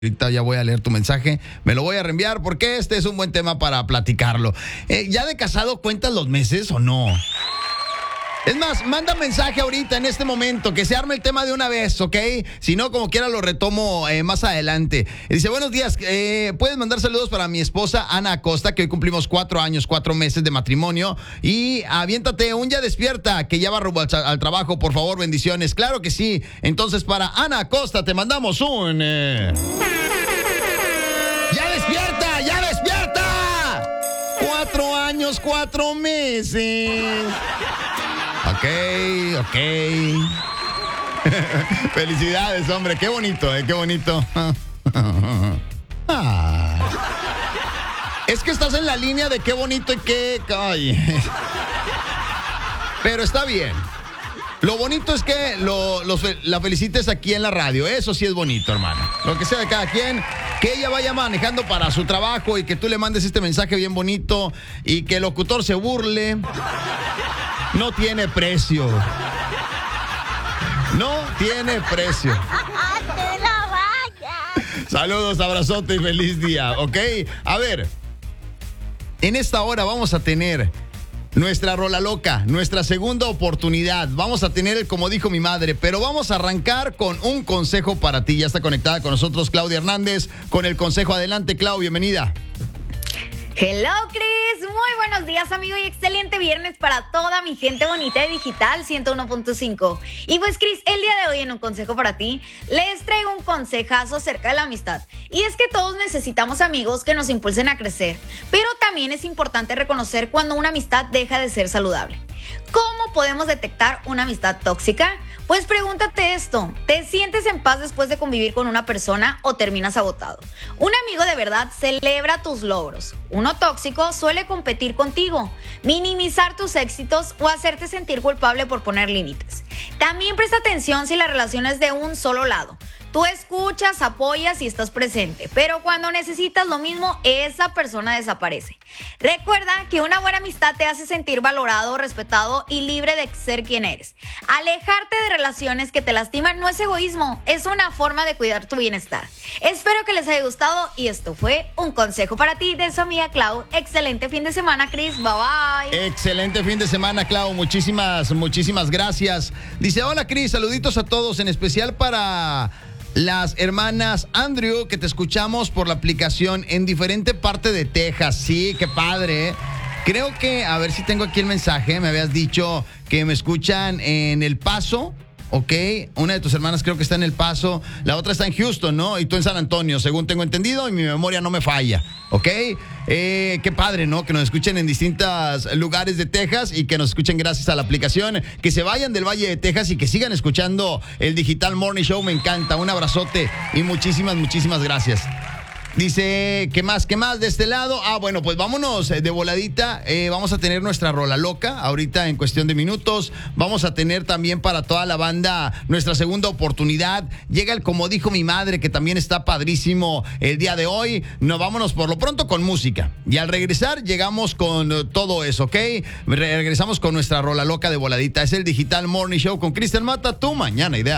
Ahorita ya voy a leer tu mensaje, me lo voy a reenviar porque este es un buen tema para platicarlo. ¿Ya de casado cuentas los meses o no? Es más, manda mensaje ahorita en este momento, que se arme el tema de una vez, ¿ok? Si no, como quiera lo retomo más adelante. Dice, buenos días, puedes mandar saludos para mi esposa Ana Acosta, que hoy cumplimos 4 años, 4 meses de matrimonio. Y aviéntate un ya despierta, que ya va rumbo al trabajo, por favor, bendiciones. Claro que sí. Entonces, para Ana Acosta, te mandamos un... ¡Ya despierta! ¡Ya despierta! 4 años, 4 meses. Ok. Felicidades, hombre. Qué bonito, qué bonito. Es que estás en la línea de qué bonito y qué... Ay. Pero está bien. Lo bonito es que la felicites aquí en la radio. Eso sí es bonito, hermano. Lo que sea de cada quien, que ella vaya manejando para su trabajo y que tú le mandes este mensaje bien bonito y que el locutor se burle. No tiene precio. No tiene precio. Saludos, abrazote y feliz día, ¿ok? A ver, en esta hora vamos a tener nuestra rola loca, nuestra segunda oportunidad. Vamos a tener, como dijo mi madre, pero vamos a arrancar con un consejo para ti. Ya está conectada con nosotros Claudia Hernández con el consejo. Adelante, Clau, bienvenida. Hello, Cris. Muy buenos días, amigo, y excelente viernes para toda mi gente bonita de Digital 101.5. Y pues, Cris, el día de hoy en Un Consejo para Ti, les traigo un consejazo acerca de la amistad. Y es que todos necesitamos amigos que nos impulsen a crecer, pero también es importante reconocer cuando una amistad deja de ser saludable. ¿Cómo podemos detectar una amistad tóxica? Pues pregúntate esto, ¿te sientes en paz después de convivir con una persona o terminas agotado? Un amigo de verdad celebra tus logros. Uno tóxico suele competir contigo, minimizar tus éxitos o hacerte sentir culpable por poner límites. También presta atención si la relación es de un solo lado. Tú escuchas, apoyas y estás presente, pero cuando necesitas lo mismo, esa persona desaparece. Recuerda que una buena amistad te hace sentir valorado, respetado y libre de ser quien eres. Alejarte de relaciones que te lastiman no es egoísmo, es una forma de cuidar tu bienestar. Espero que les haya gustado y esto fue Un Consejo para Ti de su amiga Clau. Excelente fin de semana, Cris. Bye bye. Excelente fin de semana, Clau. Muchísimas gracias. Dice, hola, Cris, saluditos a todos, en especial para las hermanas Andrew, que te escuchamos por la aplicación en diferente parte de Texas. Sí, qué padre, ¿eh? Creo que, a ver si tengo aquí el mensaje. Me habías dicho que me escuchan en El Paso, ¿ok? Una de tus hermanas creo que está en El Paso, la otra está en Houston, ¿no? Y tú en San Antonio, según tengo entendido, y mi memoria no me falla, ¿ok? Qué padre, ¿no? Que nos escuchen en distintos lugares de Texas y que nos escuchen gracias a la aplicación. Que se vayan del Valle de Texas y que sigan escuchando el Digital Morning Show. Me encanta. Un abrazote y muchísimas gracias. Dice, ¿qué más de este lado? Bueno, pues vámonos de voladita. Vamos a tener nuestra rola loca ahorita en cuestión de minutos. Vamos a tener también para toda la banda nuestra segunda oportunidad. Llega el Como Dijo Mi Madre, que también está padrísimo el día de hoy. Vámonos por lo pronto con música. Y al regresar llegamos con todo eso, ¿ok? Regresamos con nuestra rola loca de voladita. Es el Digital Morning Show con Cristian Mata, tu mañana ideal.